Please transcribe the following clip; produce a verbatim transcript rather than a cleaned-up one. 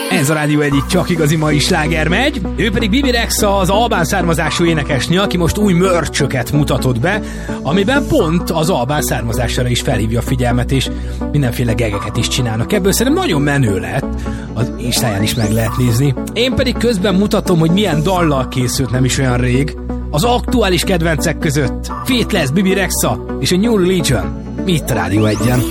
Ez a Rádió egyik csak igazi mai sláger megy. Ő pedig Bibi Rexha, az albán származású énekesnő, aki most új mörcsöket mutatott be, amiben pont az albán származására is felhívja a figyelmet, és mindenféle gegeket is csinálnak ebből. Szerintem nagyon menő lett, az Instáján is meg lehet nézni. Én pedig közben mutatom, hogy milyen dallal készült nem is olyan rég. Az aktuális kedvencek között Faithless, Bibi Rexha és a New Religion. Itt Rádió egyen.